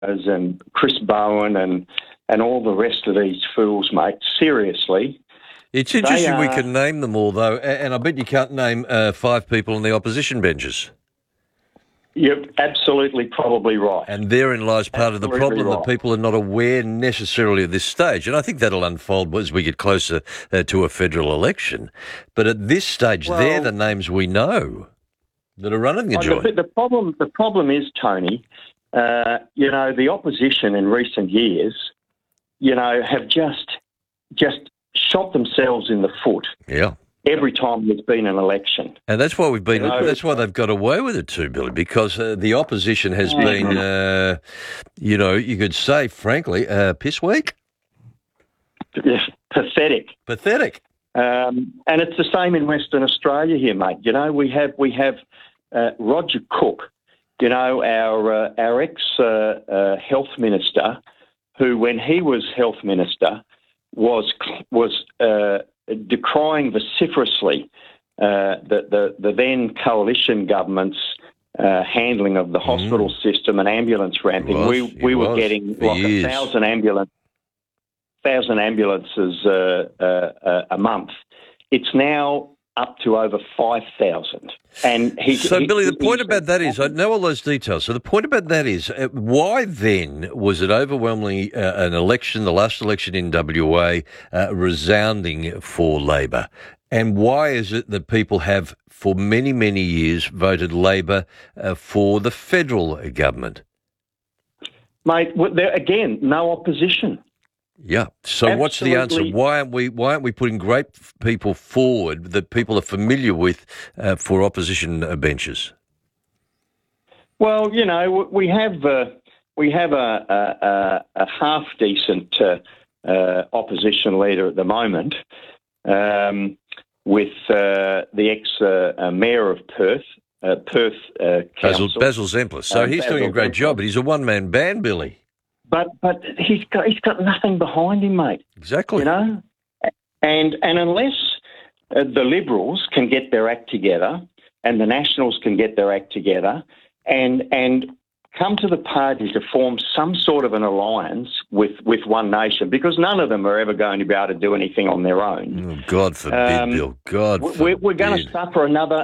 and Chris Bowen and all the rest of these fools, mate. Seriously. It's interesting we can name them all, though, and I bet you can't name 5 people on the opposition benches. You're absolutely probably right. And therein lies part of the problem, that people are not aware necessarily at this stage. And I think that'll unfold as we get closer to a federal election. But at this stage, they're the names we know that are running the joint. The problem is, Tony, the opposition in recent years, have just shot themselves in the foot. Yeah. Every time there's been an election. And that's why we've been. That's why they've got away with it too, Billy, because the opposition has been, you could say, frankly, piss weak. Pathetic. Pathetic. And it's the same in Western Australia here, mate. We have Roger Cook, our ex-health minister, who, when he was health minister, was decrying vociferously the then coalition government's handling of the hospital system and ambulance ramping. We were getting like 1,000 ambulances a month. It's now up to over 5,000. And Billy, the point about that is, I know all those details. So the point about that is, why then was it overwhelmingly an election, the last election in WA, resounding for Labor? And why is it that people have, for many, many years, voted Labor for the federal government? Mate, there again, no opposition. Yeah. So Absolutely. What's the answer? Why aren't we putting great people forward that people are familiar with for opposition benches? Well, we have a half decent opposition leader at the moment, with the ex-mayor of Perth, Council, Basil Zemplis. So he's doing a great job, but he's a one-man band, Billy. But he's got nothing behind him, mate. Exactly. And unless the Liberals can get their act together and the Nationals can get their act together and come to the party to form some sort of an alliance with One Nation, because none of them are ever going to be able to do anything on their own. Oh, God forbid, Bill. God forbid. We're going to suffer another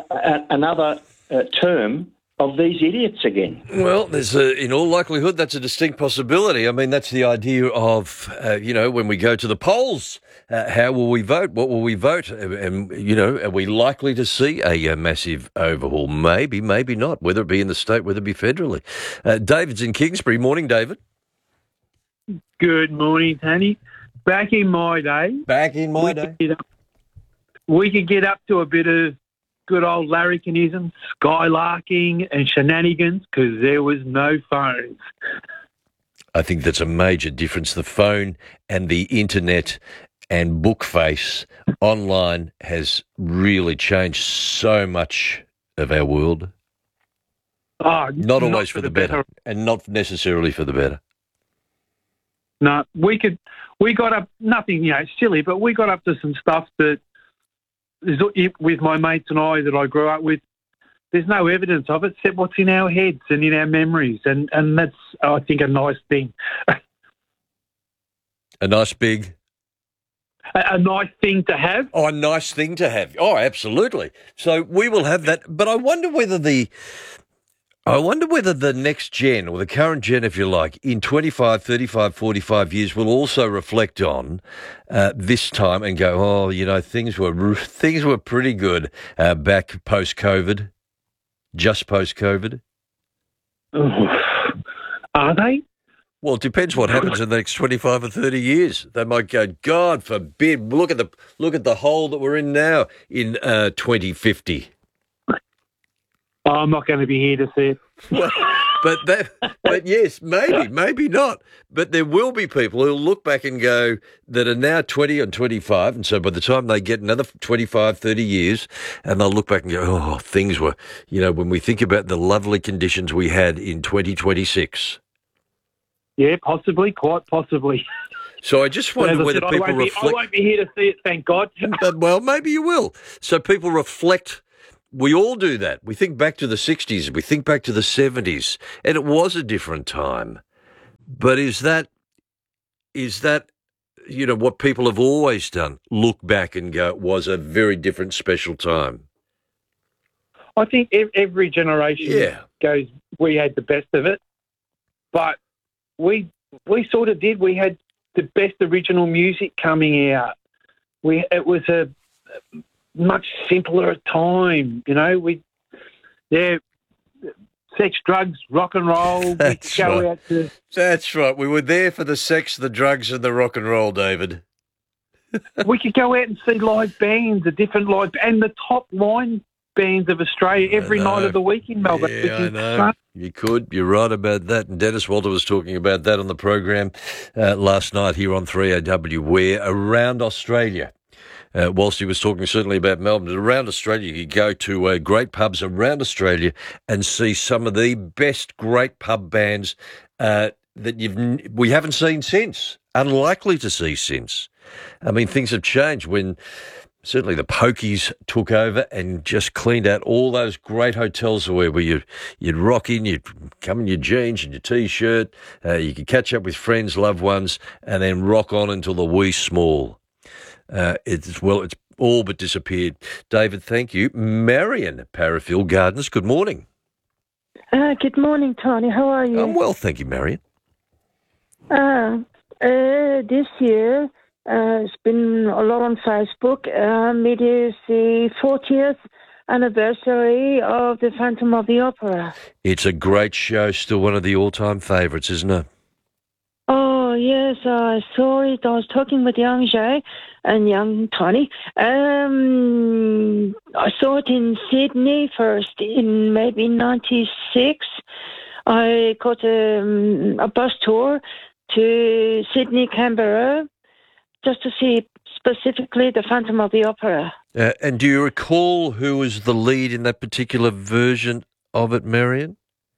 term of these idiots again. Well, there's in all likelihood, that's a distinct possibility. I mean, that's the idea of, when we go to the polls, how will we vote? What will we vote? And, are we likely to see a massive overhaul? Maybe, maybe not, whether it be in the state, whether it be federally. David's in Kingsbury. Morning, David. Good morning, Tony. Back in my day, we could get up to a bit of good old larrikinism, skylarking and shenanigans, because there was no phones. I think that's a major difference. The phone and the internet and Bookface online has really changed so much of our world. Not always for the better, and not necessarily for the better. No, we got up, nothing, silly, but we got up to some stuff that, with my mates and I that I grew up with, there's no evidence of it except what's in our heads and in our memories, and that's, I think, a nice thing. A nice big... A nice thing to have. Oh, a nice thing to have. Oh, absolutely. So we will have that, but I wonder whether the next gen, or the current gen, if you like, in 25, 35, 45 years will also reflect on this time and go, things were pretty good back post-COVID, just post-COVID. Are they? Well, it depends what happens in the next 25 or 30 years. They might go, God forbid, look at the hole that we're in now in 2050. I'm not going to be here to see it. Well, but yes, maybe not. But there will be people who'll look back and go, that are now 20 and 25, and so by the time they get another 25, 30 years, and they'll look back and go, oh, things were, when we think about the lovely conditions we had in 2026. Yeah, possibly, quite possibly. So I just wonder whether people reflect... I won't be here to see it, thank God. Well, maybe you will. So people reflect... We all do that. We think back to the 60s, we think back to the 70s, and it was a different time. But is that what people have always done? Look back and go, it was a very different, special time. I think every generation goes, we had the best of it, but we sort of did. We had the best original music coming out. It was a much simpler time, sex, drugs, rock and roll. That's right. That's right. We were there for the sex, the drugs, and the rock and roll, David. We could go out and see live bands, and the top line bands of Australia every night of the week in Melbourne. Yeah, I know. You could. You're right about that. And Dennis Walter was talking about that on the program last night here on 3AW, where around Australia, whilst he was talking certainly about Melbourne, around Australia, you could go to great pubs around Australia and see some of the best great pub bands that we haven't seen since, unlikely to see since. I mean, things have changed when certainly the Pokies took over and just cleaned out all those great hotels where you'd rock in, you'd come in your jeans and your T-shirt, you could catch up with friends, loved ones, and then rock on until the wee small. It's all but disappeared. David, thank you. Marion, Parafield Gardens, good morning. Good morning, Tony. How are you? I'm well, thank you, Marion. This year, it's been a lot on Facebook. It is the 40th anniversary of The Phantom of the Opera. It's a great show, still one of the all-time favourites, isn't it? Oh, yes, I saw it. I was talking with young Jay and young Tony. I saw it in Sydney first in maybe 96. I got a bus tour to Sydney, Canberra, just to see specifically The Phantom of the Opera. And do you recall who was the lead in that particular version of it, Marion?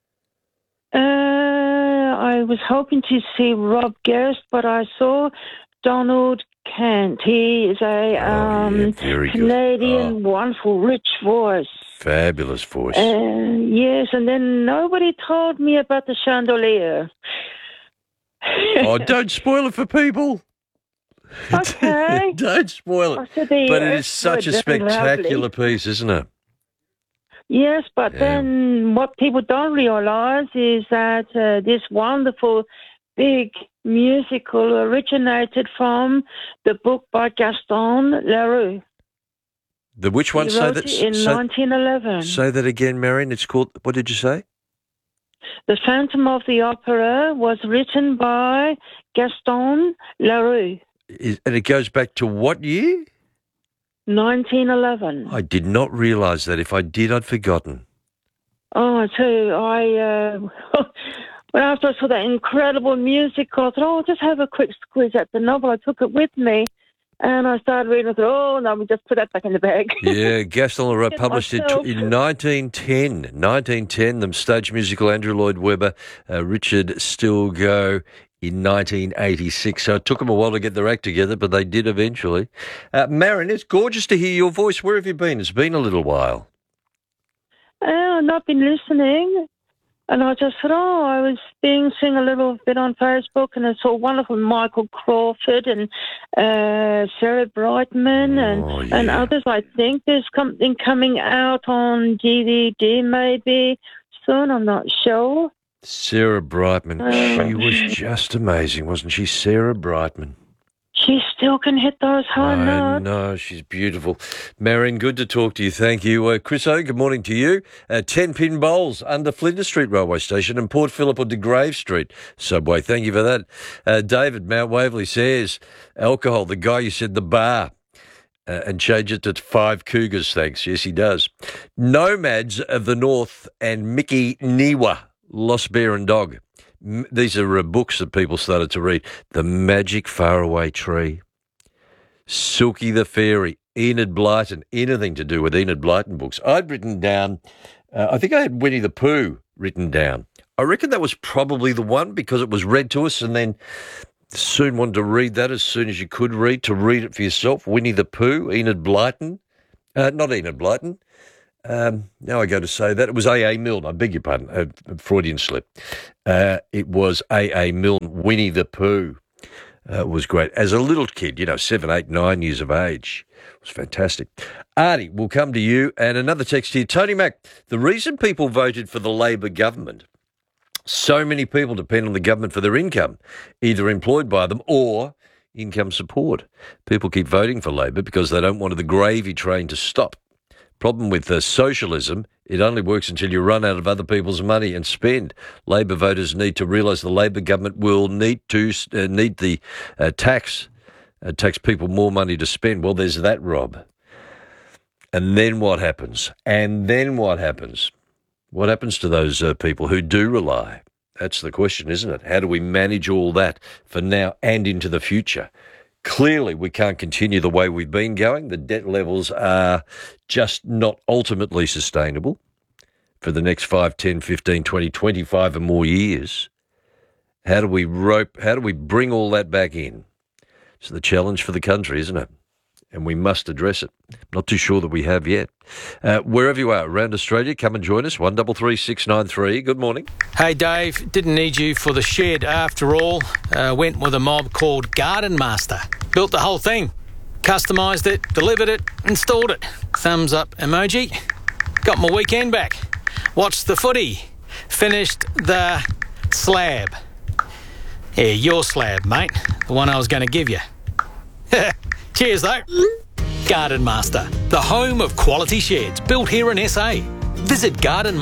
I was hoping to see Rob Gerst, but I saw Donald Kent. He is a Canadian, wonderful, rich voice. Fabulous voice. Yes, and then nobody told me about the chandelier. Oh, don't spoil it for people. Okay. Don't spoil it. But it is such a spectacular piece, isn't it? Yes, but then what people don't realise is that this wonderful big musical originated from the book by Gaston Leroux. The which one? He wrote it in 1911. Say that again, Marion. It's called, what did you say? The Phantom of the Opera was written by Gaston Leroux. And it goes back to what year? 1911. I did not realise that. If I did, I'd forgotten. Oh, I tell you, when after I saw that incredible musical, I thought, I'll just have a quick squeeze at the novel. I took it with me, and I started reading. I thought, oh, no, we just put that back in the bag. Yeah, Gaston Leroux published it in 1910. 1910, the stage musical, Andrew Lloyd Webber, Richard Stilgoe, in 1986. So it took them a while to get their act together, but they did eventually. Marion, it's gorgeous to hear your voice. Where have you been? It's been a little while. I've not been listening. And I just thought, I was seeing a little bit on Facebook, and I saw wonderful Michael Crawford and Sarah Brightman and others. I think there's something coming out on DVD maybe soon. I'm not sure. Sarah Brightman. She was just amazing, wasn't she? Sarah Brightman. She still can hit those high notes. I know, she's beautiful. Marion, good to talk to you. Thank you. Chris O, good morning to you. 10-pin bowls under Flinders Street Railway Station and Port Phillip or De Grave Street Subway. Thank you for that. David, Mount Waverley says, alcohol, the guy you said the bar. And change it to 5 Cougars, thanks. Yes, he does. Nomads of the North and Mickey Niwa. Lost Bear and Dog. These are books that people started to read. The Magic Faraway Tree. Silky the Fairy. Enid Blyton. Anything to do with Enid Blyton books. I'd written down, I think I had Winnie the Pooh written down. I reckon that was probably the one because it was read to us, and then soon wanted to read that as soon as you could read, to read it for yourself. Winnie the Pooh, Enid Blyton. Not Enid Blyton. Now I go to say that. It was A.A. Milne. I beg your pardon. Freudian slip. It was A.A. Milne. Winnie the Pooh was great. As a little kid, 7, 8, 9 years of age. It was fantastic. Artie, we'll come to you. And another text here. Tony Mack, the reason people voted for the Labor government, so many people depend on the government for their income, either employed by them or income support. People keep voting for Labor because they don't want the gravy train to stop. Problem with socialism, it only works until you run out of other people's money and spend. Labor voters need to realise the Labor government will need the tax people more money to spend. Well, there's that, Rob. And then what happens? What happens to those people who do rely? That's the question, isn't it? How do we manage all that for now and into the future? Clearly, we can't continue the way we've been going. The debt levels are just not ultimately sustainable for the next 5, 10, 15, 20, 25 and more years. How do we bring all that back in? It's the challenge for the country, isn't it? And we must address it. Not too sure that we have yet. Wherever you are around Australia, come and join us. 133 693. Good morning. Hey, Dave. Didn't need you for the shed after all. Went with a mob called Garden Master. Built the whole thing. Customised it, delivered it, installed it. Thumbs up emoji. Got my weekend back. Watched the footy. Finished the slab. Yeah, your slab, mate. The one I was going to give you. Cheers, though. Garden Master, the home of quality sheds built here in SA. Visit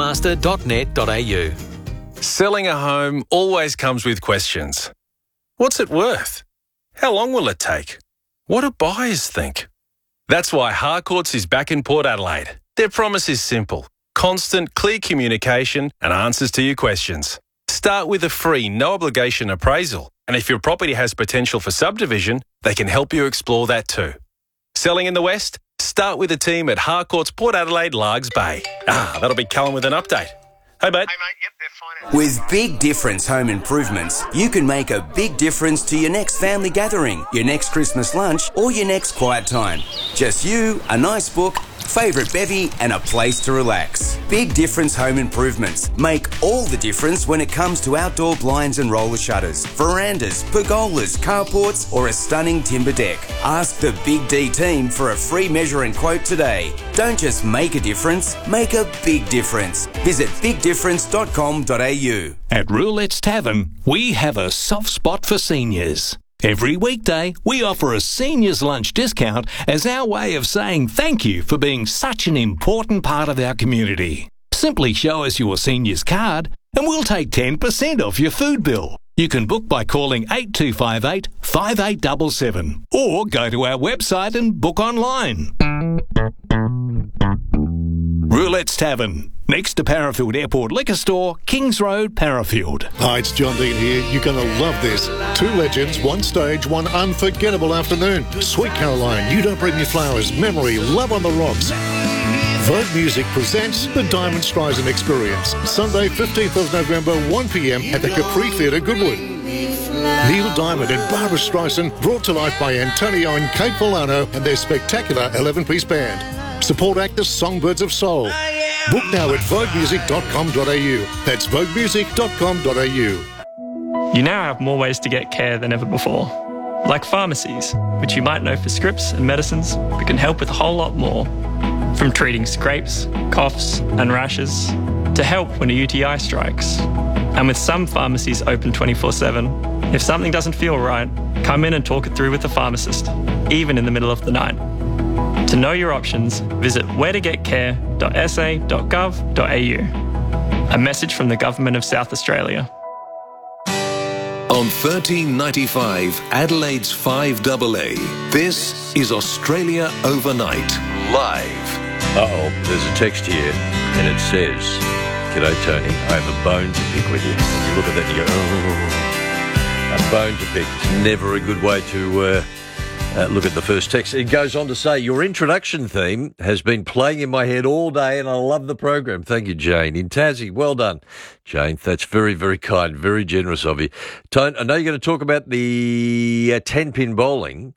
gardenmaster.net.au. Selling a home always comes with questions. What's it worth? How long will it take? What do buyers think? That's why Harcourts is back in Port Adelaide. Their promise is simple. Constant, clear communication and answers to your questions. Start with a free, no-obligation appraisal. And if your property has potential for subdivision, they can help you explore that too. Selling in the West? Start with the team at Harcourts Port Adelaide Largs Bay. That'll be Callum with an update. Hey, mate. Yep, they're fine. With Big Difference Home Improvements, you can make a big difference to your next family gathering, your next Christmas lunch, or your next quiet time. Just you, a nice book, favourite bevy, and a place to relax. Big Difference Home Improvements make all the difference when it comes to outdoor blinds and roller shutters, verandas, pergolas, carports, or a stunning timber deck. Ask the Big D team for a free measure and quote today. Don't just make a difference, make a big difference. Visit bigdifference.com.au. At Roulette's Tavern, we have a soft spot for seniors. Every weekday, we offer a seniors lunch discount as our way of saying thank you for being such an important part of our community. Simply show us your seniors card and we'll take 10% off your food bill. You can book by calling 8258 5877 or go to our website and book online. Roulette's Tavern, next to Parafield Airport Liquor Store, Kings Road, Parafield. Hi, it's John Dean here. You're going to love this. Two legends, one stage, one unforgettable afternoon. Sweet Caroline, You Don't Bring Me Flowers, Memory, Love on the Rocks. Vogue Music presents the Diamond Streisand Experience. Sunday, 15th of November, 1pm at the Capri Theatre, Goodwood. Neil Diamond and Barbara Streisand brought to life by Antonio and Kate Volano and their spectacular 11-piece band. Support actors Songbirds of Soul. Book now at voguemusic.com.au. That's voguemusic.com.au. You now have more ways to get care than ever before. Like pharmacies, which you might know for scripts and medicines, but can help with a whole lot more. From treating scrapes, coughs and rashes, to help when a UTI strikes. And with some pharmacies open 24/7, if something doesn't feel right, come in and talk it through with the pharmacist, even in the middle of the night. To know your options, visit whereTogetCare.sa.gov.au. A message from the Government of South Australia. On 1395 Adelaide's 5AA, this is Australia Overnight, live. There's a text here, and it says, "G'day, Tony, I have a bone to pick with you." And you look at that and you go, oh, a bone to pick. It's never a good way to look at the first text. It goes on to say, "Your introduction theme has been playing in my head all day and I love the program." Thank you, Jane. In Tassie, well done, Jane. That's very, very kind, very generous of you. Tone, I know you're going to talk about the 10-pin bowling.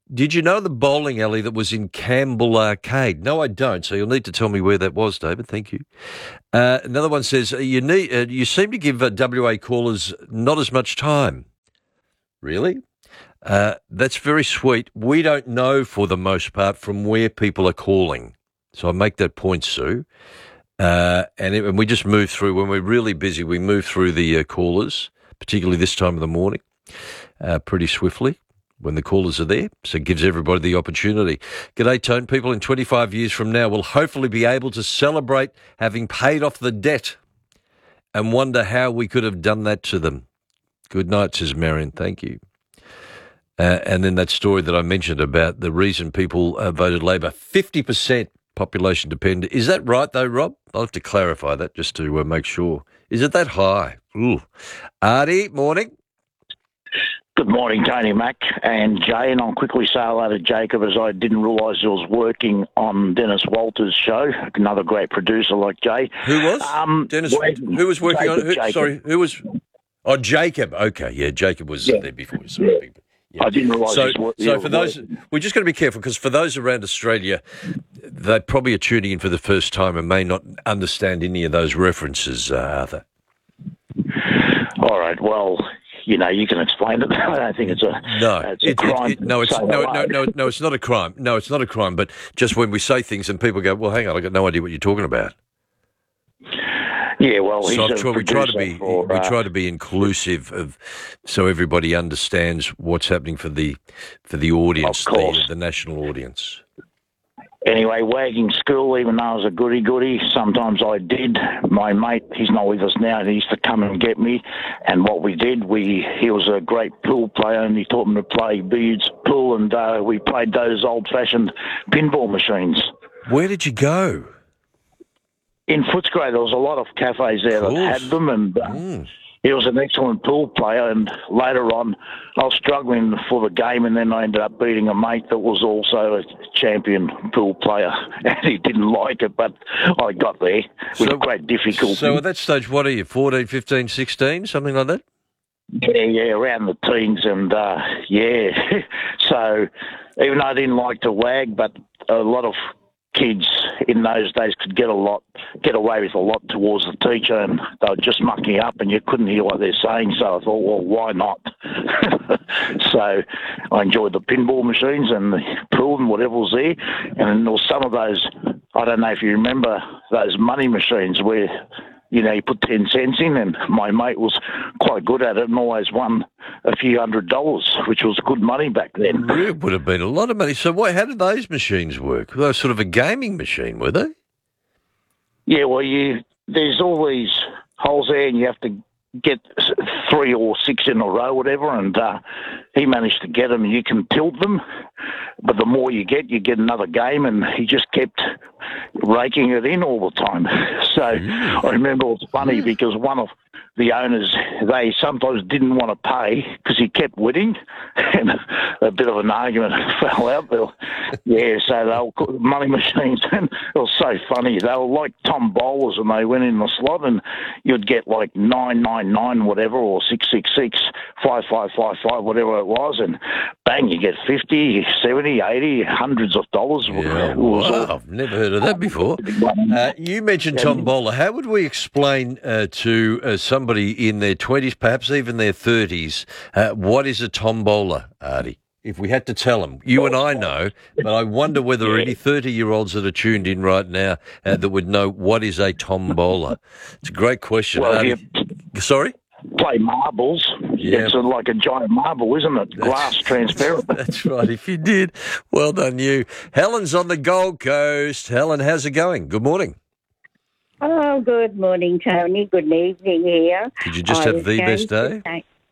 Did you know the bowling alley that was in Campbell Arcade? No, I don't. So you'll need to tell me where that was, David. Thank you. Another one says you seem to give WA callers not as much time. Really? That's very sweet. We don't know for the most part from where people are calling. So I make that point, Sue. And we just move through. When we're really busy, we move through the callers, particularly this time of the morning, pretty swiftly when the callers are there. So it gives everybody the opportunity. G'day, Tone. People in 25 years from now will hopefully be able to celebrate having paid off the debt and wonder how we could have done that to them. Good night, says Marion. Thank you. And then that story that I mentioned about the reason people voted Labor, 50% population dependent. Is that right, though, Rob? I'll have to clarify that just to make sure. Is it that high? Ooh. Artie, morning. Good morning, Tony Mack and Jay. And I'll quickly say hello to Jacob, as I didn't realise he was working on Dennis Walters' show. Another great producer like Jay. Who was? Dennis. Who was working Jacob, who was? Oh, Jacob. Okay, yeah, Jacob was there before. Sorry. Yeah. I didn't realise. So for those, we're just going to be careful because for those around Australia, they probably are tuning in for the first time and may not understand any of those references, Arthur. All right. Well, you can explain it. I don't think it's a crime. No, it's not a crime. No, it's not a crime. But just when we say things and people go, well, hang on, I got no idea what you're talking about. Yeah, well, so we try to be inclusive so everybody understands what's happening for the audience, the national audience. Anyway, wagging school, even though I was a goody, sometimes I did. My mate, he's not with us now, he used to come and get me, and what we did, he was a great pool player, and he taught me to play billiards, pool, and we played those old-fashioned pinball machines. Where did you go? In Footscray, there was a lot of cafes there that had them, and he was an excellent pool player. And later on, I was struggling for the game, and then I ended up beating a mate that was also a champion pool player, and he didn't like it, but I got there with great difficulty. So at that stage, what are you, 14, 15, 16, something like that? Yeah, around the teens, and So even though I didn't like to wag, but a lot of kids in those days could get away with a lot towards the teacher, and they were just mucking up and you couldn't hear what they're saying, so I thought, well, why not? So I enjoyed the pinball machines and the pool and whatever was there, and there was some of those, I don't know if you remember, those money machines where you put 10 cents in, and my mate was quite good at it and always won a few $100, which was good money back then. It would have been a lot of money. So how did those machines work? They were sort of a gaming machine, were they? Yeah, well, there's all these holes there, and you have to get 3 or 6 in a row, whatever, and he managed to get them, and you can tilt them, but the more you get another game, and he just kept raking it in all the time. So I remember it was funny because one of the owners, they sometimes didn't want to pay because he kept winning, and a bit of an argument fell out there. Yeah, so they were money machines, and it was so funny. They were like Tom Bowlers, and they went in the slot, and you'd get like 999 whatever, or 666, 5555, whatever it was, and bang, you get 50, 70, 80, hundreds of dollars. Yeah, wow, I've never heard of that before. You mentioned Tom Bowler. How would we explain to somebody in their 20s, perhaps even their 30s, what is a tombola, Artie? If we had to tell them, you and I know, but I wonder whether any 30-year-olds that are tuned in right now that would know what is a tombola. It's a great question. Well, sorry? Play marbles. Yeah. It's like a giant marble, isn't it? Glass, transparent. That's right. If you did, well done you. Helen's on the Gold Coast. Helen, how's it going? Good morning. Oh, good morning, Tony. Good evening here. Did you just have the best day?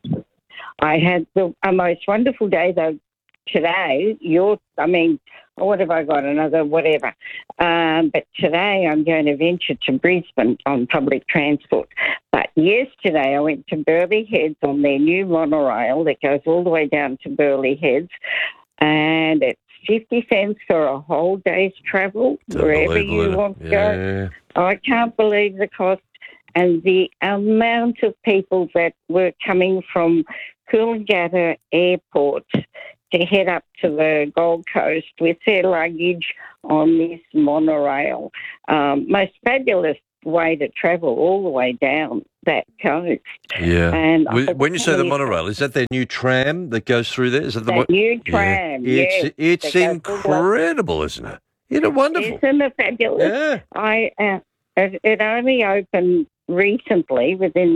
I had a most wonderful day, though, today. What have I got? Another whatever. But today I'm going to venture to Brisbane on public transport. But yesterday I went to Burleigh Heads on their new monorail that goes all the way down to Burleigh Heads, and it's 50 cents for a whole day's travel, wherever you want to go. I can't believe the cost and the amount of people that were coming from Coolangatta Airport to head up to the Gold Coast with their luggage on this monorail. Most fabulous way to travel all the way down that coast. Yeah. And When you say the monorail, is that their new tram that goes through there? Is that the that new tram, yes. It's that goes incredible, isn't it? Isn't it wonderful? Isn't it fabulous? Yeah. It only opened recently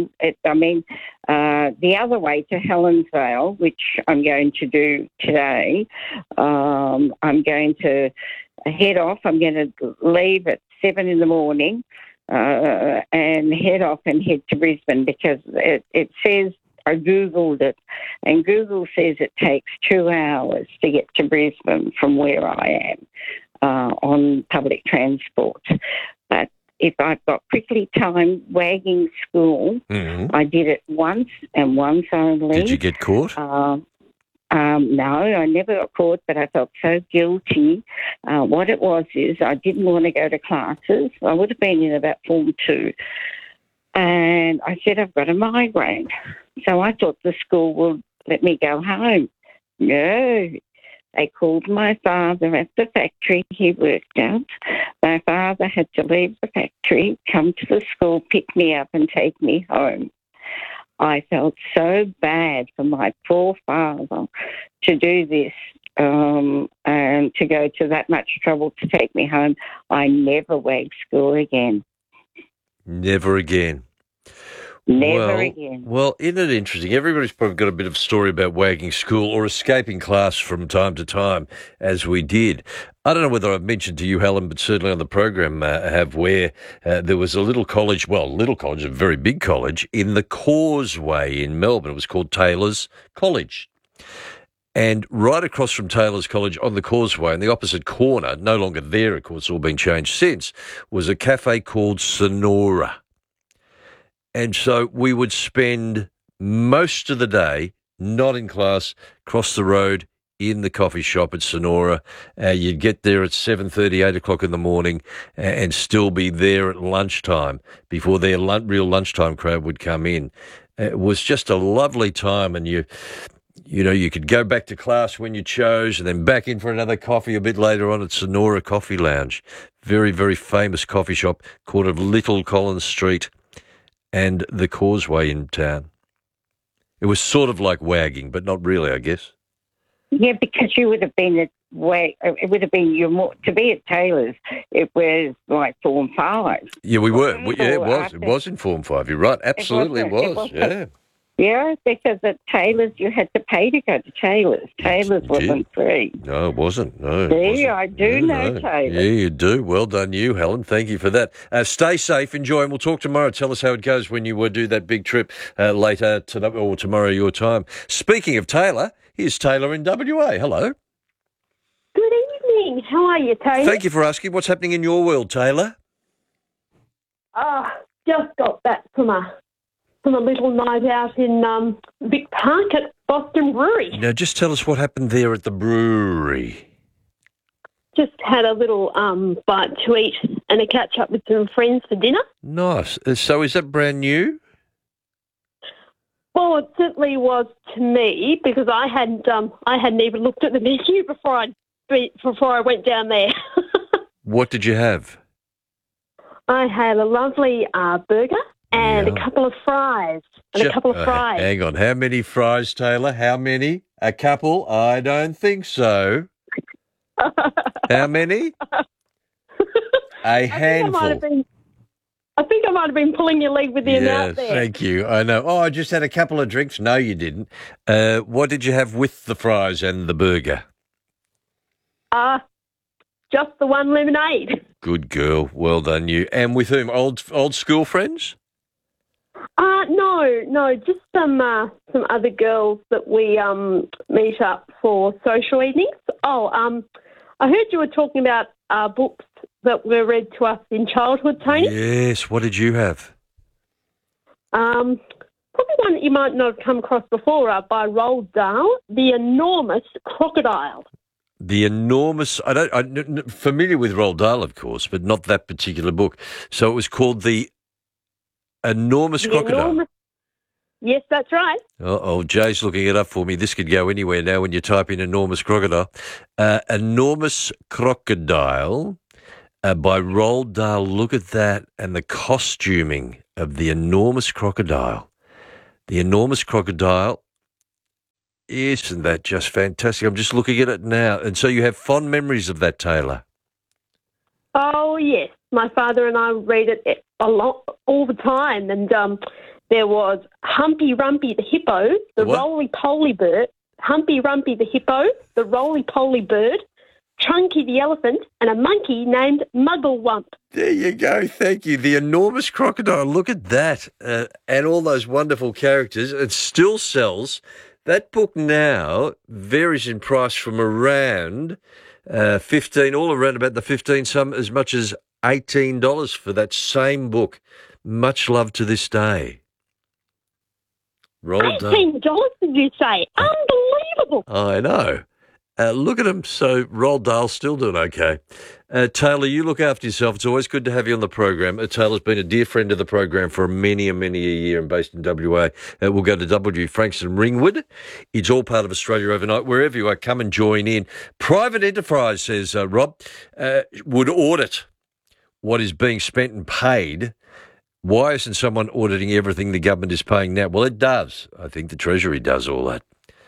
the other way to Helensvale, which I'm going to do today. I'm going to head off. I'm going to leave at 7 in the morning and head off and head to Brisbane because it says, I Googled it, and Google says it takes 2 hours to get to Brisbane from where I am on public transport. But if I've got quickly timed wagging school, I did it once and once only. Did you get caught? No, I never got caught, but I felt so guilty. What it was is I didn't want to go to classes. I would have been in about Form 2. And I said, I've got a migraine. So I thought the school would let me go home. No. They called my father at the factory he worked at. My father had to leave the factory, come to the school, pick me up and take me home. I felt so bad for my poor father to do this and to go to that much trouble to take me home. I never wagged school again. Never again. Never again. Well, isn't it interesting? Everybody's probably got a bit of story about wagging school or escaping class from time to time, as we did. I don't know whether I've mentioned to you, Helen, but certainly on the program where there was a a very big college in the Causeway in Melbourne. It was called Taylor's College. And right across from Taylor's College on the Causeway, in the opposite corner, no longer there, of course, all been changed since, was a cafe called Sonora. And so we would spend most of the day not in class, across the road in the coffee shop at Sonora. You'd get there at 7:30, 8 o'clock in the morning and still be there at lunchtime before their real lunchtime crowd would come in. It was just a lovely time, and you could go back to class when you chose and then back in for another coffee a bit later on at Sonora Coffee Lounge. Very, very famous coffee shop, corner of Little Collins Street and the Causeway in town. It was sort of like wagging, but not really, I guess. Yeah, because you would have been it would have been to be at Taylor's. It was like Form 5. Yeah, we were. It was. It was in Form 5. You're right. Absolutely, it was. Yeah. Yeah, because at Taylor's you had to pay to go to Taylor's. Taylor's wasn't free. No, it wasn't. No. See, I do know Taylor's. Yeah, you do. Well done, you, Helen. Thank you for that. Stay safe, enjoy, and we'll talk tomorrow. Tell us how it goes when you do that big trip later tonight or tomorrow your time. Speaking of Taylor, here's Taylor in WA. Hello. Good evening. How are you, Taylor? Thank you for asking. What's happening in your world, Taylor? Just got back from a little night out in Vic Park at Boston Brewery. Now, just tell us what happened there at the brewery. Just had a little bite to eat and a catch up with some friends for dinner. Nice. So is that brand new? Well, it certainly was to me because I hadn't even looked at the menu before I went down there. What did you have? I had a lovely burger and a couple of fries. Hang on. How many fries, Taylor? How many? A couple? I don't think so. How many? A handful. I think I might have been pulling your leg with the amount there. Thank you. I know. Oh, I just had a couple of drinks. No, you didn't. What did you have with the fries and the burger? Just the one lemonade. Good girl. Well done, you. And with whom? Old school friends? No, just some other girls that we meet up for social evenings. I heard you were talking about books that were read to us in childhood, Tony. Yes. What did you have? Probably one that you might not have come across before, by Roald Dahl, The Enormous Crocodile. The Enormous... I'm familiar with Roald Dahl, of course, but not that particular book. So it was called The Enormous Crocodile. Yes, that's right. Oh, Jay's looking it up for me. This could go anywhere now when you type in enormous crocodile. Enormous crocodile by Roald Dahl. Look at that. And the costuming of the enormous crocodile. The enormous crocodile. Isn't that just fantastic? I'm just looking at it now. And so you have fond memories of that, Taylor? Oh, yes. My father and I read it a lot, all the time. And there was Humpy Rumpy the hippo, the roly-poly bird, Humpy Rumpy the hippo, the roly-poly bird, Chunky the elephant, and a monkey named Mugglewump. There you go. Thank you. The enormous crocodile. Look at that. And all those wonderful characters. It still sells. That book now varies in price from around 15, all around about the 15, some as much as $18 for that same book. Much love to this day. $18, did you say? Unbelievable. I know. Look at him. So Roald Dahl's still doing okay. Taylor, you look after yourself. It's always good to have you on the program. Taylor's been a dear friend of the program for many a year and based in WA. We'll go to W. Frankston Ringwood. It's all part of Australia Overnight. Wherever you are, come and join in. Private enterprise, says Rob, would audit what is being spent and paid. Why isn't someone auditing everything the government is paying now? Well, it does. I think the Treasury does all that.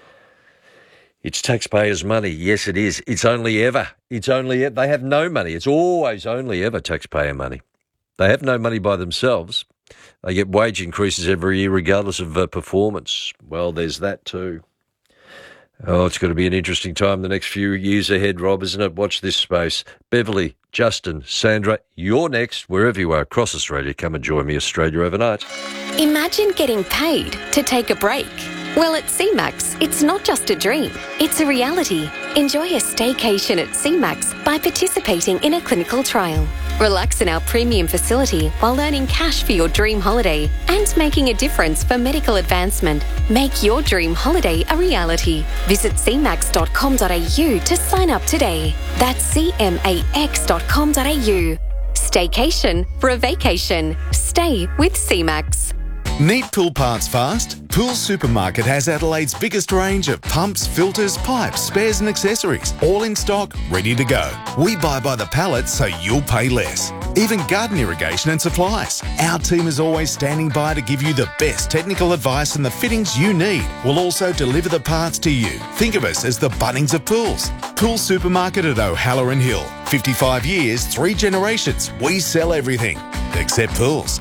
It's taxpayers' money. Yes, it is. It's only ever. They have no money. It's always only ever taxpayer money. They have no money by themselves. They get wage increases every year regardless of performance. Well, there's that too. Oh, it's going to be an interesting time the next few years ahead, Rob, isn't it? Watch this space. Beverly, Justin, Sandra, you're next. Wherever you are across Australia, come and join me, Australia Overnight. Imagine getting paid to take a break. Well, at CMAX, it's not just a dream, it's a reality. Enjoy a staycation at CMAX by participating in a clinical trial. Relax in our premium facility while earning cash for your dream holiday and making a difference for medical advancement. Make your dream holiday a reality. Visit cmax.com.au to sign up today. That's cmax.com.au. Staycation for a vacation. Stay with CMAX. Need pool parts fast? Pool Supermarket has Adelaide's biggest range of pumps, filters, pipes, spares and accessories. All in stock, ready to go. We buy by the pallet so you'll pay less. Even garden irrigation and supplies. Our team is always standing by to give you the best technical advice and the fittings you need. We'll also deliver the parts to you. Think of us as the Bunnings of pools. Pool Supermarket at O'Halloran Hill. 55 years, 3 generations. We sell everything. Except pools.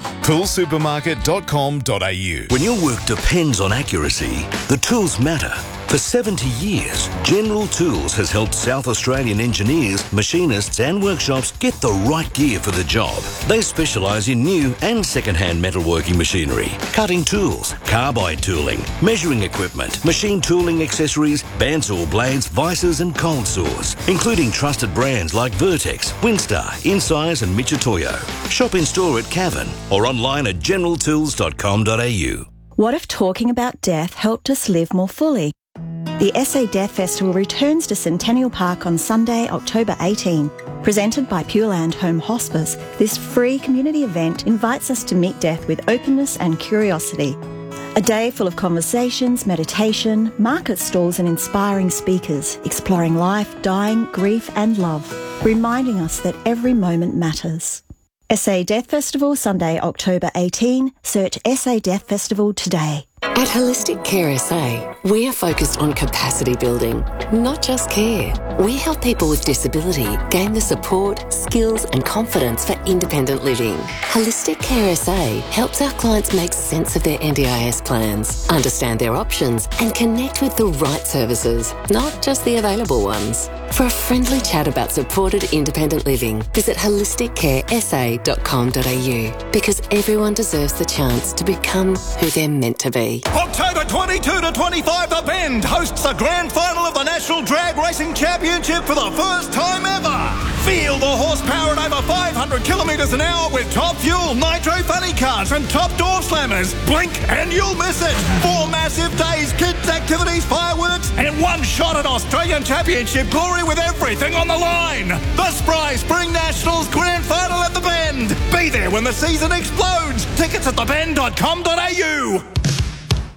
Poolsupermarket.com.au. When your work depends on accuracy, the tools matter. For 70 years, General Tools has helped South Australian engineers, machinists and workshops get the right gear for the job. They specialise in new and second-hand metalworking machinery, cutting tools, carbide tooling, measuring equipment, machine tooling accessories, bandsaw blades, vices and cold saws, including trusted brands like Vertex, Winstar, Incise and Michitoyo. Shop in store at Cavan or online at generaltools.com.au. What if talking about death helped us live more fully? The SA Death Festival returns to Centennial Park on Sunday, October 18. Presented by Pure Land Home Hospice, this free community event invites us to meet death with openness and curiosity. A day full of conversations, meditation, market stalls and inspiring speakers, exploring life, dying, grief and love, reminding us that every moment matters. SA Death Festival, Sunday, October 18. Search SA Death Festival today. At Holistic Care SA, we are focused on capacity building, not just care. We help people with disability gain the support, skills and confidence for independent living. Holistic Care SA helps our clients make sense of their NDIS plans, understand their options and connect with the right services, not just the available ones. For a friendly chat about supported independent living, visit holisticcaresa.com.au because everyone deserves the chance to become who they're meant to be. October 22 to 25, The Bend hosts the grand final of the National Drag Racing Championship for the first time ever. Feel the horsepower at over 500 kilometres an hour with top fuel, nitro funny cars and top door slammers. Blink and you'll miss it. 4 massive days, kids, activities, fireworks and one shot at Australian Championship glory with everything on the line. The Spry Spring Nationals Grand Final at The Bend. Be there when the season explodes. Tickets at thebend.com.au.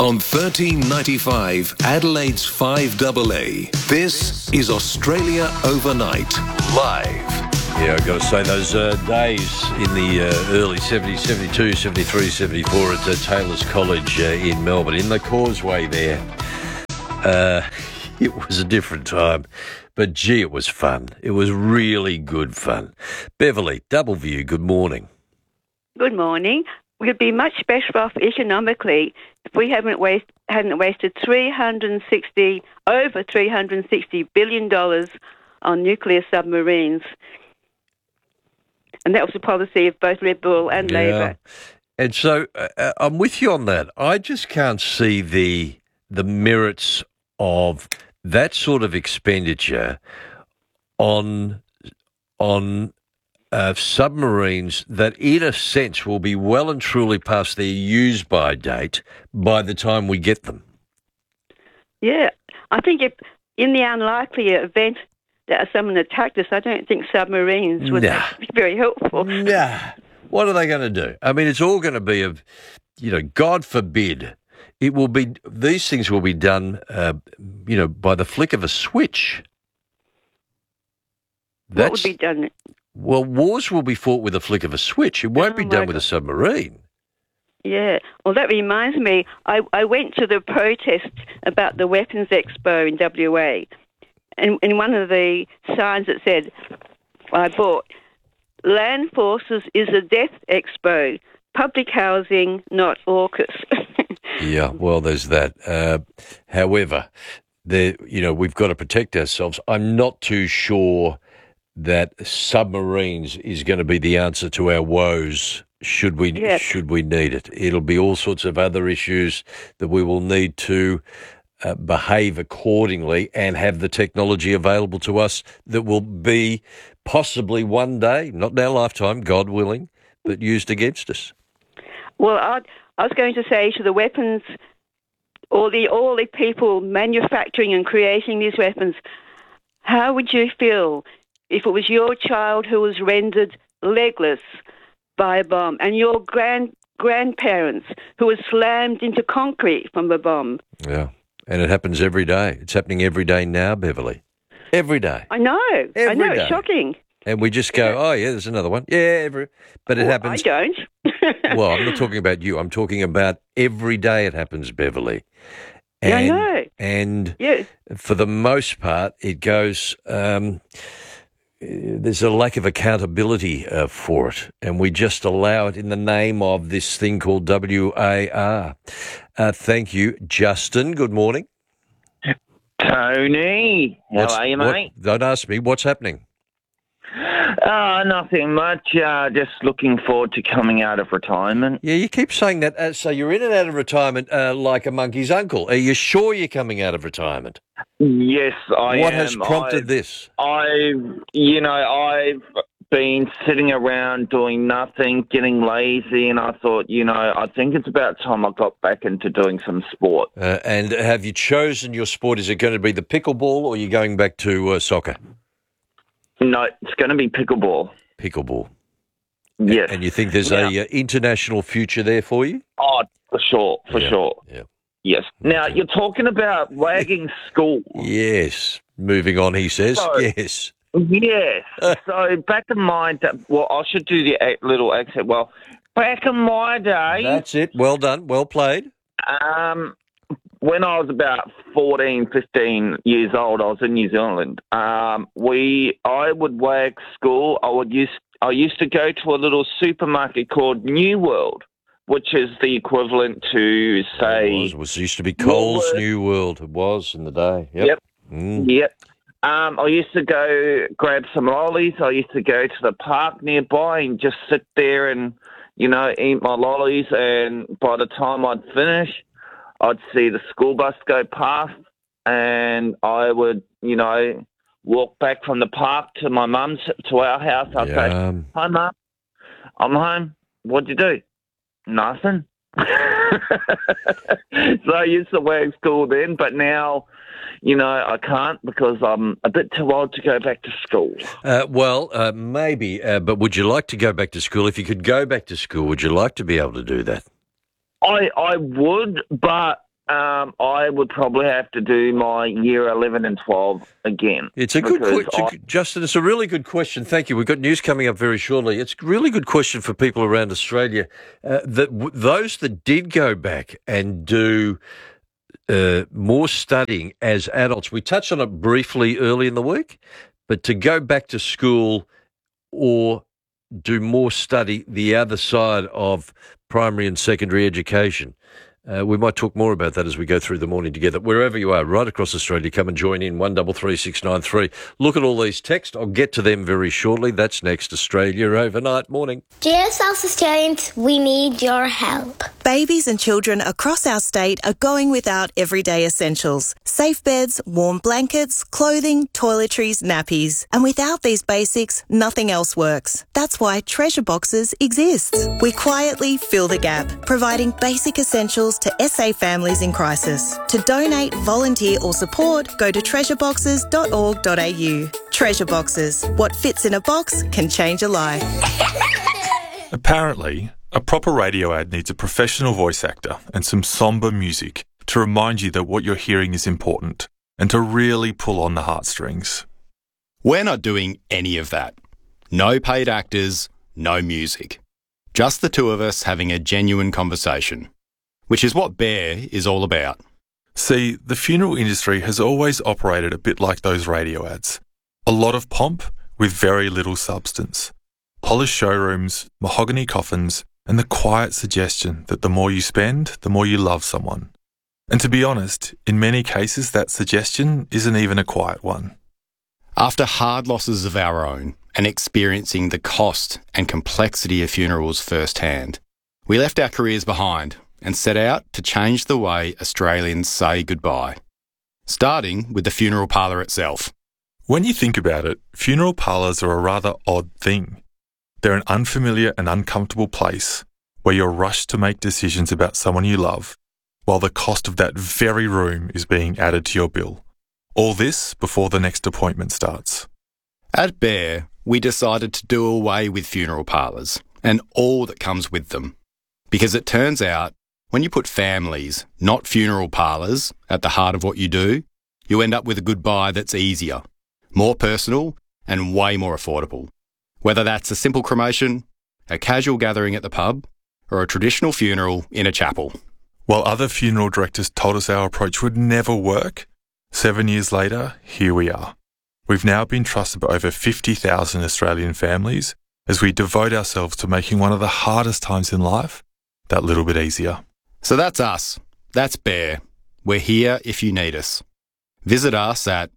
On 1395 Adelaide's 5AA, this is Australia Overnight, live. Yeah, I've got to say, those days in the early 70s, 72, 73, 74 at Taylor's College in Melbourne, in the Causeway there, it was a different time. But, gee, it was fun. It was really good fun. Beverly, Double View, good morning. Good morning. We'd be much better off economically if we hadn't wasted over $360 billion on nuclear submarines. And that was the policy of both Liberal and Labor. And so I'm with you on that. I just can't see the merits of that sort of expenditure on submarines that, in a sense, will be well and truly past their use-by date by the time we get them. Yeah, I think if in the unlikely event that someone attacked us, I don't think submarines would be very helpful. Nah. What are they going to do? I mean, it's all going to be God forbid, it will be. These things will be done, by the flick of a switch. What would be done? Well, wars will be fought with a flick of a switch. It won't be done with a submarine. Yeah. Well, that reminds me, I went to the protest about the Weapons Expo in WA, and in one of the signs it said, I bought, Land Forces is a death expo, public housing, not AUKUS. Yeah, well, there's that. However, we've got to protect ourselves. I'm not too sure that submarines is going to be the answer to our woes should we need it. It'll be all sorts of other issues that we will need to behave accordingly and have the technology available to us that will be possibly one day, not in our lifetime, God willing, but used against us. Well, I was going to say to the weapons, all the people manufacturing and creating these weapons, how would you feel if it was your child who was rendered legless by a bomb and your grandparents who were slammed into concrete from a bomb? Yeah, and it happens every day. It's happening every day now, Beverly. Every day. I know. Every day. It's shocking. And we just go, oh, yeah, there's another one. Yeah, but it happens. I don't. Well, I'm not talking about you. I'm talking about every day it happens, Beverly. And, yeah, I know. And for the most part, it goes, there's a lack of accountability for it. And we just allow it in the name of this thing called WAR. Thank you. Justin, good morning. Tony, how are you, mate? Don't ask me. What's happening? Nothing much. Just looking forward to coming out of retirement. Yeah, you keep saying that. So you're in and out of retirement like a monkey's uncle. Are you sure you're coming out of retirement? Yes, I am. What has prompted this? I've been sitting around doing nothing, getting lazy, and I thought, I think it's about time I got back into doing some sport. And have you chosen your sport? Is it going to be the pickleball or are you going back to soccer? No, it's going to be pickleball. Pickleball. Yes. And you think there's a international future there for you? Oh, for sure. Yeah. Yes. Now, you're talking about wagging school. Yes. Moving on, he says. Yes. Yes. So back in my day, well, I should do the little accent. Well, back in my day. That's it. Well done. Well played. When I was about 14, 15 years old, I was in New Zealand. I would wag school. I used to go to a little supermarket called New World, which is the equivalent to, say... It used to be Coles New World. It was in the day. Yep. Yep. I used to go grab some lollies. I used to go to the park nearby and just sit there and, eat my lollies. And by the time I'd finish, I'd see the school bus go past and I would, walk back from the park to my mum's, to our house. I'd say, hi, Mum, I'm home. What'd you do? Nothing. So I used to wag school then, but now... I can't because I'm a bit too old to go back to school. Maybe, but would you like to go back to school? If you could go back to school, would you like to be able to do that? I would, but I would probably have to do my year 11 and 12 again. It's a good question, Justin. It's a really good question. Thank you. We've got news coming up very shortly. It's a really good question for people around Australia. Those that did go back and do more studying as adults, we touched on it briefly early in the week, but to go back to school or do more study the other side of primary and secondary education. We might talk more about that as we go through the morning together. Wherever you are, right across Australia, come and join in, 133693. Look at all these texts. I'll get to them very shortly. That's next, Australia Overnight. Morning. Dear South Australians, we need your help. Babies and children across our state are going without everyday essentials. Safe beds, warm blankets, clothing, toiletries, nappies. And without these basics, nothing else works. That's why Treasure Boxes exists. We quietly fill the gap, providing basic essentials to SA families in crisis. To donate, volunteer or support, go to treasureboxes.org.au. Treasure Boxes. What fits in a box can change a life. Apparently, a proper radio ad needs a professional voice actor and some sombre music to remind you that what you're hearing is important and to really pull on the heartstrings. We're not doing any of that. No paid actors, no music. Just the two of us having a genuine conversation. Which is what Bear is all about. See, the funeral industry has always operated a bit like those radio ads. A lot of pomp with very little substance. Polished showrooms, mahogany coffins, and the quiet suggestion that the more you spend, the more you love someone. And to be honest, in many cases that suggestion isn't even a quiet one. After hard losses of our own and experiencing the cost and complexity of funerals firsthand, we left our careers behind and set out to change the way Australians say goodbye, starting with the funeral parlour itself. When you think about it, funeral parlours are a rather odd thing. They're an unfamiliar and uncomfortable place where you're rushed to make decisions about someone you love, while the cost of that very room is being added to your bill. All this before the next appointment starts. At Bear, we decided to do away with funeral parlours and all that comes with them, because it turns out when you put families, not funeral parlours, at the heart of what you do, you end up with a goodbye that's easier, more personal and way more affordable. Whether that's a simple cremation, a casual gathering at the pub, or a traditional funeral in a chapel. While other funeral directors told us our approach would never work, 7 years later, here we are. We've now been trusted by over 50,000 Australian families as we devote ourselves to making one of the hardest times in life that little bit easier. So that's us. That's Bear. We're here if you need us. Visit us at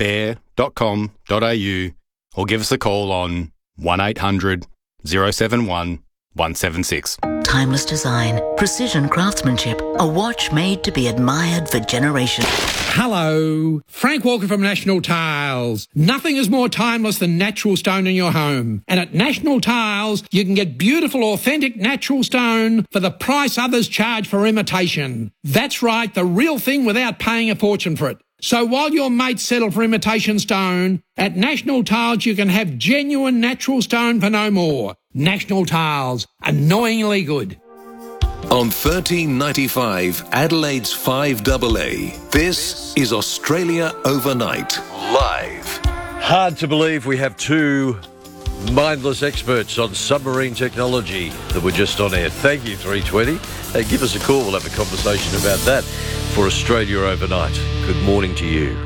bear.com.au or give us a call on 1800 071 176. Timeless design, precision craftsmanship, a watch made to be admired for generations. Hello, Frank Walker from National Tiles. Nothing is more timeless than natural stone in your home. And at National Tiles, you can get beautiful, authentic natural stone for the price others charge for imitation. That's right, the real thing without paying a fortune for it. So while your mates settle for imitation stone, at National Tiles you can have genuine natural stone for no more. National Tiles, annoyingly good. On 1395 Adelaide's 5AA, this is Australia Overnight, live. Hard to believe we have two mindless experts on submarine technology that were just on air. Thank you, 320. Give us a call. We'll have a conversation about that for Australia Overnight. Good morning to you.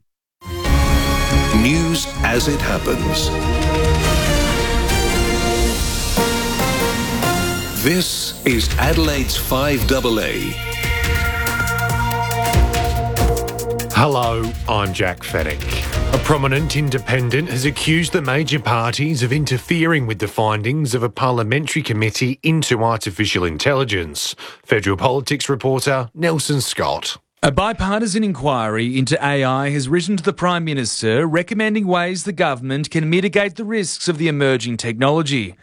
News as it happens. This is Adelaide's 5AA. Hello, I'm Jack Fennick. A prominent independent has accused the major parties of interfering with the findings of a parliamentary committee into artificial intelligence. Federal Politics reporter Nelson Scott. A bipartisan inquiry into AI has written to the Prime Minister recommending ways the government can mitigate the risks of the emerging technology.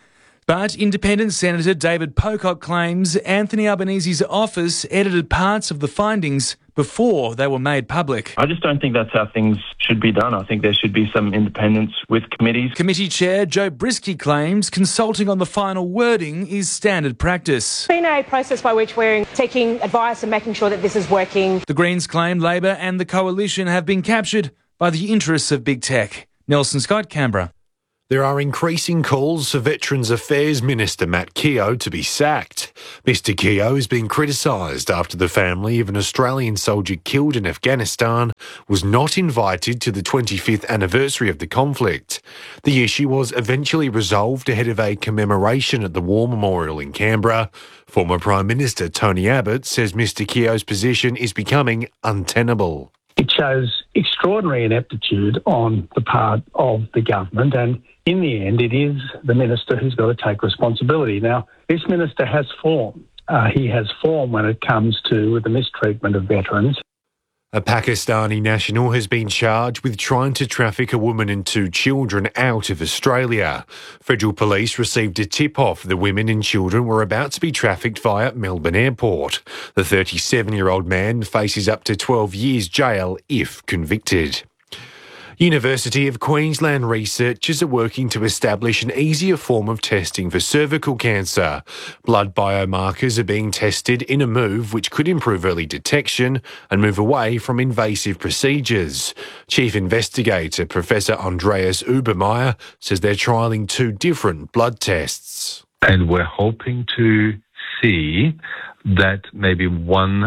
But Independent Senator David Pocock claims Anthony Albanese's office edited parts of the findings before they were made public. I just don't think that's how things should be done. I think there should be some independence with committees. Committee Chair Joe Brisky claims consulting on the final wording is standard practice. It's been a process by which we're taking advice and making sure that this is working. The Greens claim Labor and the Coalition have been captured by the interests of big tech. Nelson Scott, Canberra. There are increasing calls for Veterans Affairs Minister Matt Keogh to be sacked. Mr Keogh has been criticised after the family of an Australian soldier killed in Afghanistan was not invited to the 25th anniversary of the conflict. The issue was eventually resolved ahead of a commemoration at the War Memorial in Canberra. Former Prime Minister Tony Abbott says Mr Keogh's position is becoming untenable. It shows extraordinary ineptitude on the part of the government, and in the end, it is the minister who's got to take responsibility. Now, this minister has form. He has form when it comes to the mistreatment of veterans. A Pakistani national has been charged with trying to traffic a woman and 2 children out of Australia. Federal police received a tip-off the women and children were about to be trafficked via Melbourne Airport. The 37-year-old man faces up to 12 years jail if convicted. University of Queensland researchers are working to establish an easier form of testing for cervical cancer. Blood biomarkers are being tested in a move which could improve early detection and move away from invasive procedures. Chief investigator Professor Andreas Ubermeyer says they're trialling 2 different blood tests. And we're hoping to see that maybe one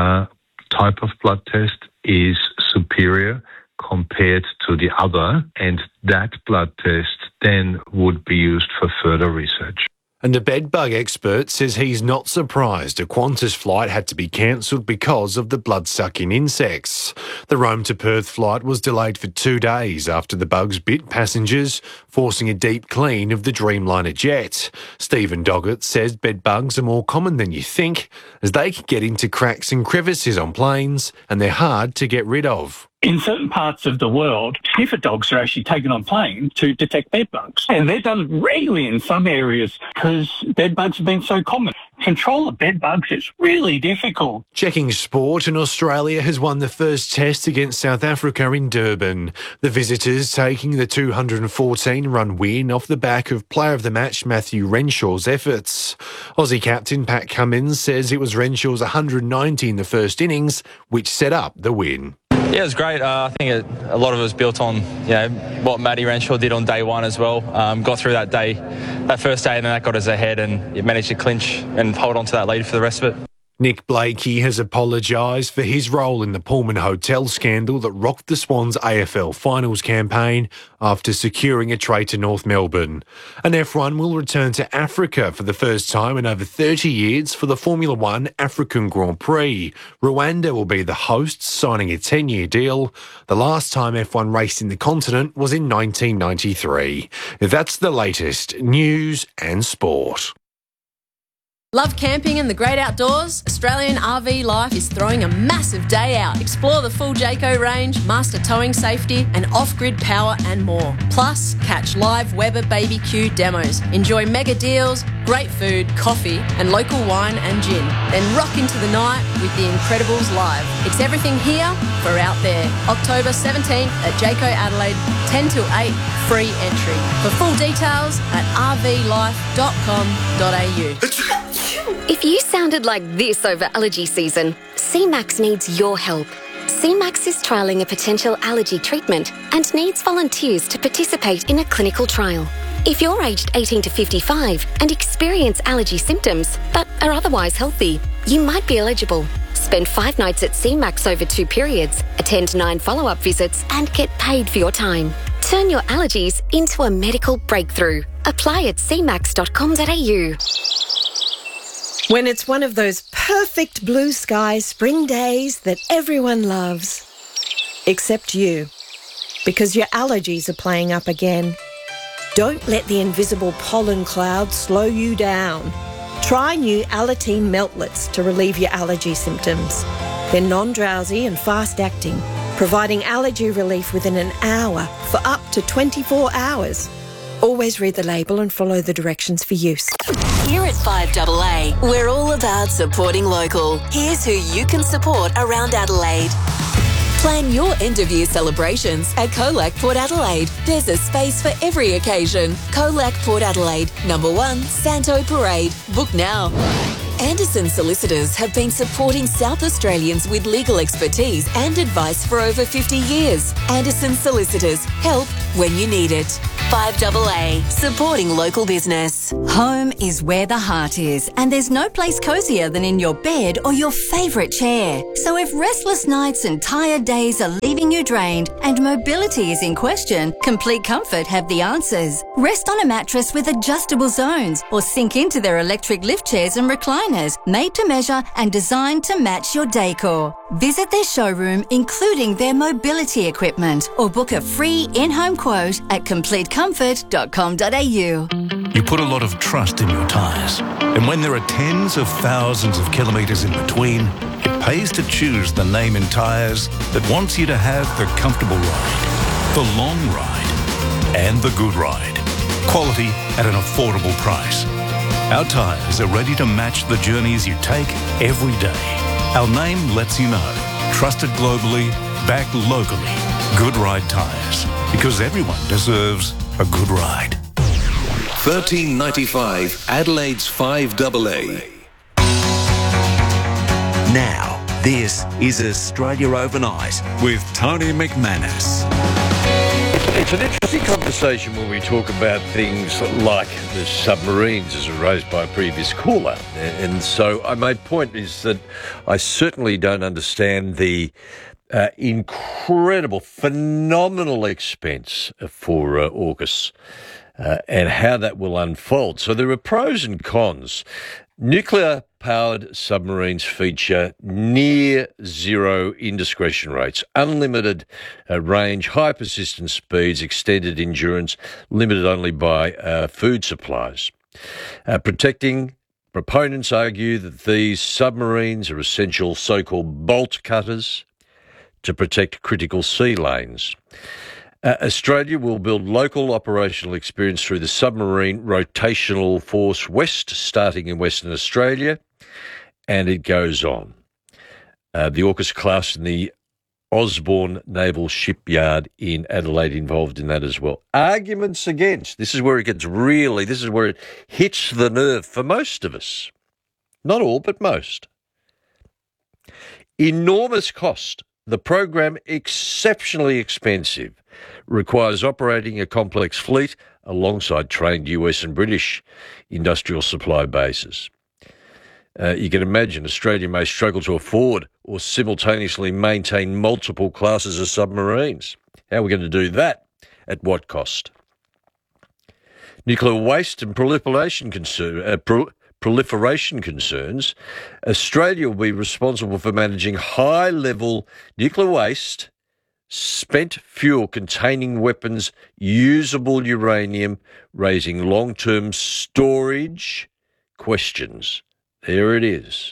type of blood test is superior compared to the other, and that blood test then would be used for further research. And a bedbug expert says he's not surprised a Qantas flight had to be cancelled because of the blood-sucking insects. The Rome to Perth flight was delayed for 2 days after the bugs bit passengers, forcing a deep clean of the Dreamliner jet. Stephen Doggett says bedbugs are more common than you think, as they can get into cracks and crevices on planes, and they're hard to get rid of. In certain parts of the world, sniffer dogs are actually taken on plane to detect bedbugs. And they're done regularly in some areas because bedbugs have been so common. Control of bedbugs is really difficult. Checking sport, and Australia has won the first test against South Africa in Durban. The visitors taking the 214-run win off the back of player of the match Matthew Renshaw's efforts. Aussie captain Pat Cummins says it was Renshaw's 190 in the first innings which set up the win. Yeah, it was great. I think a lot of it was built on, what Matty Renshaw did on day one as well. Got through that first day, and then that got us ahead, and it managed to clinch and hold on to that lead for the rest of it. Nick Blakey has apologised for his role in the Pullman Hotel scandal that rocked the Swans AFL Finals campaign after securing a trade to North Melbourne. And F1 will return to Africa for the first time in over 30 years for the Formula One African Grand Prix. Rwanda will be the host, signing a 10-year deal. The last time F1 raced in the continent was in 1993. That's the latest news and sport. Love camping and the great outdoors? Australian RV Life is throwing a massive day out. Explore the full Jayco range, master towing safety and off-grid power and more. Plus, catch live Weber BBQ demos. Enjoy mega deals, great food, coffee and local wine and gin. Then rock into the night with the Incredibles live. It's everything here for out there. October 17th at Jayco Adelaide, 10 till 8, free entry. For full details at rvlife.com.au. If you sounded like this over allergy season, CMAX needs your help. CMAX is trialling a potential allergy treatment and needs volunteers to participate in a clinical trial. If you're aged 18 to 55 and experience allergy symptoms but are otherwise healthy, you might be eligible. Spend 5 nights at CMAX over 2 periods, attend 9 follow-up visits and get paid for your time. Turn your allergies into a medical breakthrough. Apply at cmax.com.au. When it's one of those perfect blue sky spring days that everyone loves. Except you. Because your allergies are playing up again. Don't let the invisible pollen cloud slow you down. Try new Allertine Meltlets to relieve your allergy symptoms. They're non-drowsy and fast-acting, providing allergy relief within an hour for up to 24 hours. Always read the label and follow the directions for use. Here at 5AA, we're all about supporting local. Here's who you can support around Adelaide. Plan your end-of-year celebrations at Colac Port Adelaide. There's a space for every occasion. Colac Port Adelaide, number 1, Santo Parade. Book now. Anderson Solicitors have been supporting South Australians with legal expertise and advice for over 50 years. Anderson Solicitors, help when you need it. 5AA, supporting local business. Home is where the heart is, and there's no place cosier than in your bed or your favourite chair. So if restless nights and tired days are leaving you drained and mobility is in question, Complete Comfort have the answers. Rest on a mattress with adjustable zones or sink into their electric lift chairs and recliners, made to measure and designed to match your decor. Visit their showroom, including their mobility equipment, or book a free in-home quote at completecomfort.com.au. You put a lot of trust in your tyres, and when there are tens of thousands of kilometres in between, it pays to choose the name in tyres that wants you to have the comfortable ride, the long ride, and the good ride. Quality at an affordable price. Our tyres are ready to match the journeys you take every day. Our name lets you know. Trusted globally, backed locally. Good Ride Tyres. Because everyone deserves a good ride. 1395 Adelaide's 5AA. Now, this is Australia Overnight with Tony McManus. It's an interesting conversation when we talk about things like the submarines, as raised by a previous caller. And so my point is that I certainly don't understand the incredible, phenomenal expense for AUKUS and how that will unfold. So there are pros and cons. Nuclear-powered submarines feature near-zero indiscretion rates, unlimited range, high persistence speeds, extended endurance, limited only by food supplies. Proponents argue that these submarines are essential so-called bolt cutters to protect critical sea lanes. Australia will build local operational experience through the Submarine Rotational Force West, starting in Western Australia, and it goes on. The AUKUS class in the Osborne Naval Shipyard in Adelaide involved in that as well. Arguments against. This is where it hits the nerve for most of us. Not all, but most. Enormous cost. The program, exceptionally expensive, requires operating a complex fleet alongside trained US and British industrial supply bases. You can imagine Australia may struggle to afford or simultaneously maintain multiple classes of submarines. How are we going to do that? At what cost? Nuclear waste and proliferation concerns, Australia will be responsible for managing high-level nuclear waste, spent fuel containing weapons, usable uranium, raising long-term storage questions. There it is.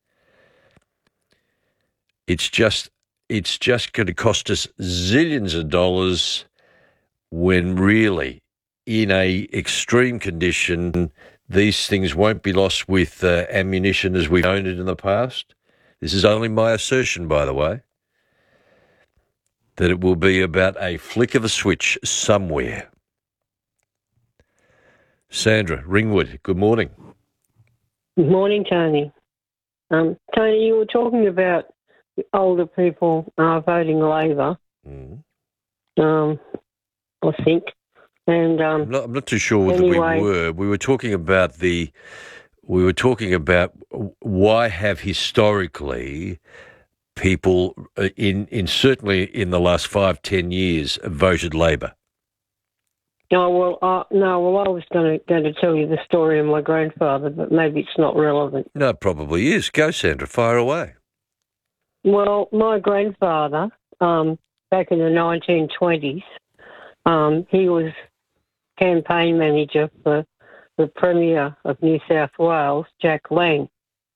It's just going to cost us zillions of dollars when really, in a extreme condition, these things won't be lost with ammunition as we've known it in the past. This is only my assertion, by the way, that it will be about a flick of a switch somewhere. Sandra, Ringwood, good morning. Good morning, Tony. Tony, you were talking about older people voting Labor, I think. And I'm not too sure whether anyway, we were. We were talking about why have historically people in certainly in the last 5-10 years voted Labor. I was going to tell you the story of my grandfather, but maybe it's not relevant. No, it probably is. Go, Sandra, fire away. Well, my grandfather, back in the 1920s, he was campaign manager for the Premier of New South Wales, Jack Lang,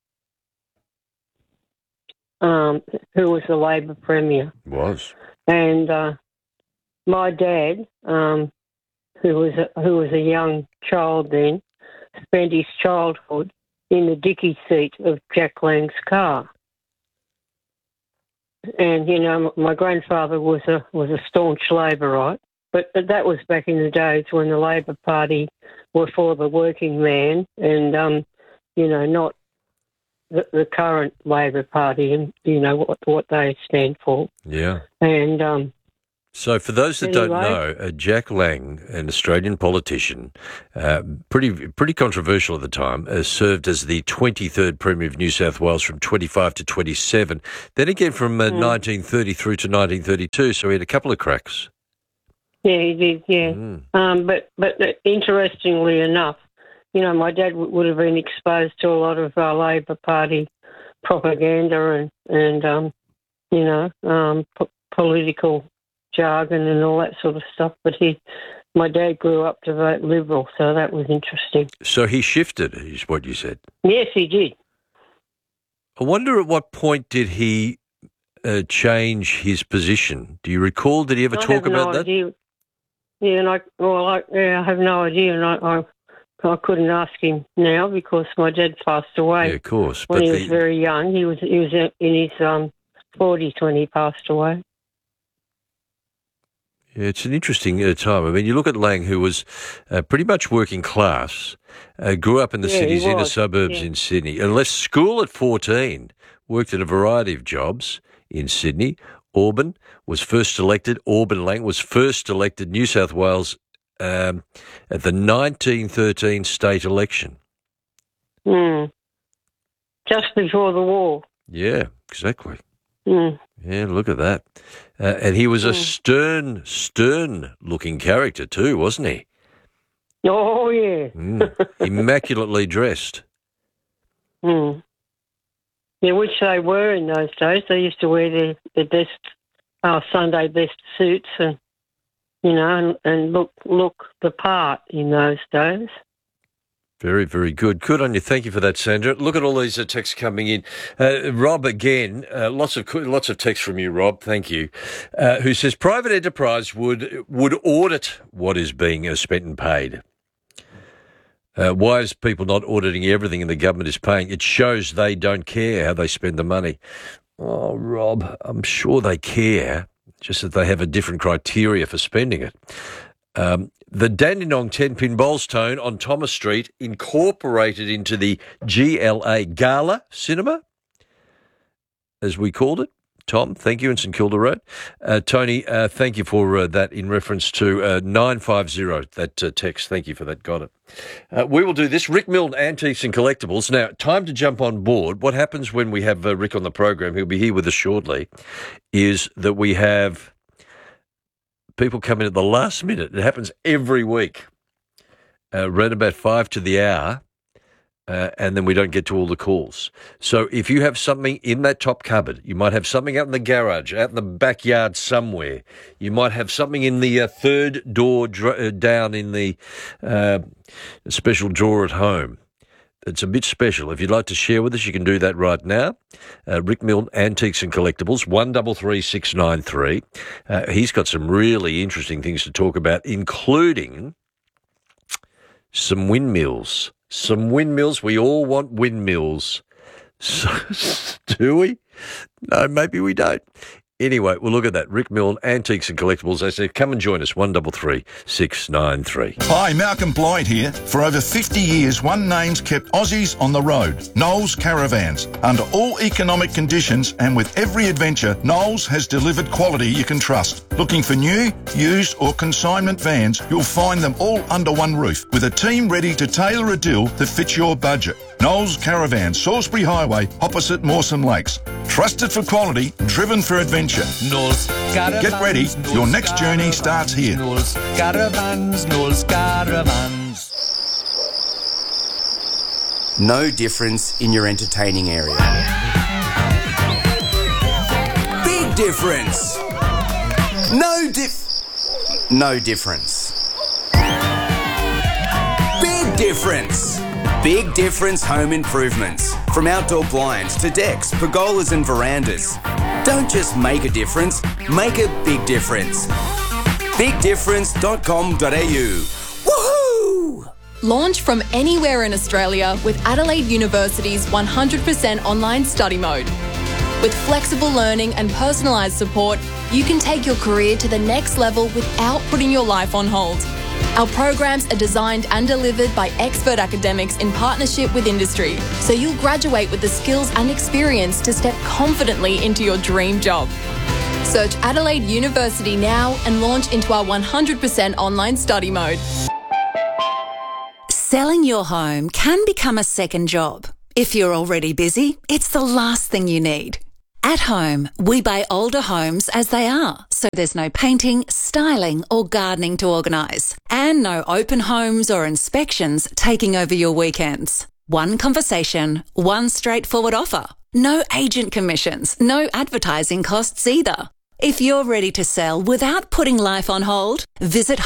who was the Labor Premier. Was. And my dad, who was a young child then, spent his childhood in the dicky seat of Jack Lang's car. And, you know, my grandfather was a staunch Laborite, but that was back in the days when the Labor Party were for the working man and, you know, not the current Labor Party and, you know, what they stand for. Yeah. And so for those that don't know, Jack Lang, an Australian politician, pretty controversial at the time, served as the 23rd Premier of New South Wales from 25 to 27, then again from 1930 through to 1932, so he had a couple of cracks. Yeah, he did, yeah. But interestingly enough, you know, my dad would have been exposed to a lot of Labor Party propaganda and you know, political jargon and all that sort of stuff. But my dad grew up to vote Liberal, so that was interesting. So he shifted, is what you said? Yes, he did. I wonder at what point did he change his position? Do you recall? Did he ever talk about that? Idea. Yeah, and I have no idea, and I couldn't ask him now because my dad passed away. Yeah, of course. When he was very young. He was in his 40s when he passed away. Yeah, it's an interesting time. I mean, you look at Lang, who was pretty much working class, grew up in the city's inner suburbs in Sydney, and left school at 14, worked in a variety of jobs in Sydney. Auburn Lang was first elected New South Wales at the 1913 state election. Just before the war. Yeah, exactly. Yeah, look at that. And he was a stern-looking character too, wasn't he? Oh, yeah. Immaculately dressed. Yeah, which they were in those days. They used to wear their best, Sunday best suits and, you know, and look the part in those days. Very, very good. Good on you. Thank you for that, Sandra. Look at all these texts coming in. Rob, again, lots of texts from you, Rob. Thank you. Who says private enterprise would audit what is being spent and paid. Why is people not auditing everything and the government is paying? It shows they don't care how they spend the money. Oh, Rob, I'm sure they care, just that they have a different criteria for spending it. The Dandenong 10-pin bowls tone on Thomas Street incorporated into the GLA Gala Cinema, as we called it. Tom, thank you, in St Kilda Road. Tony, thank you for that in reference to 950, that text. Thank you for that. Got it. We will do this. Rick Milne, Antiques and Collectibles. Now, time to jump on board. What happens when we have Rick on the program, he'll be here with us shortly, is that we have people come in at the last minute. It happens every week, right about 5 to the hour. And then we don't get to all the calls. So if you have something in that top cupboard, you might have something out in the garage, out in the backyard somewhere. You might have something in the third door down in the special drawer at home. It's a bit special. If you'd like to share with us, you can do that right now. Rick Milne, Antiques and Collectibles, 133693. He's got some really interesting things to talk about, including some windmills. Some windmills. We all want windmills. So, do we? No, maybe we don't. Anyway, we'll look at that. Rick Milne, Antiques and Collectibles. They say, come and join us, 133693. Hi, Malcolm Blythe here. For over 50 years, one name's kept Aussies on the road. Knowles Caravans. Under all economic conditions and with every adventure, Knowles has delivered quality you can trust. Looking for new, used or consignment vans, you'll find them all under one roof with a team ready to tailor a deal that fits your budget. Knowles Caravan, Salisbury Highway, opposite Mawson Lakes. Trusted for quality, driven for adventure. Knowles Caravans. Get ready, your next journey starts here. Knowles Caravans, Knowles Caravans. No difference in your entertaining area. Big difference. No difference. Big difference. Big Difference Home Improvements. From outdoor blinds to decks, pergolas and verandas. Don't just make a difference, make a big difference. bigdifference.com.au. Woohoo! Launch from anywhere in Australia with Adelaide University's 100% online study mode. With flexible learning and personalised support, you can take your career to the next level without putting your life on hold. Our programs are designed and delivered by expert academics in partnership with industry, so you'll graduate with the skills and experience to step confidently into your dream job. Search Adelaide University now and launch into our 100% online study mode. Selling your home can become a second job. If you're already busy, it's the last thing you need. At Home, we buy older homes as they are, so there's no painting, styling or gardening to organise, and no open homes or inspections taking over your weekends. One conversation, one straightforward offer. No agent commissions, no advertising costs either. If you're ready to sell without putting life on hold, visit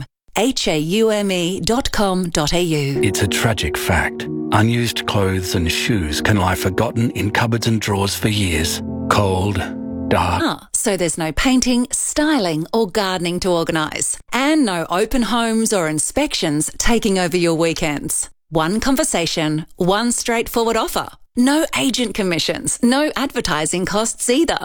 haume.com.au. It's a tragic fact. Unused clothes and shoes can lie forgotten in cupboards and drawers for years. Cold, dark. So there's no painting, styling or gardening to organise, and no open homes or inspections taking over your weekends. One conversation, one straightforward offer. No agent commissions, no advertising costs either.